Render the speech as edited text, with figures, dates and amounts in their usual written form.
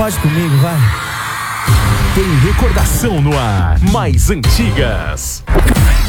Pode comigo, vai. Tem recordação no ar. Mais antigas.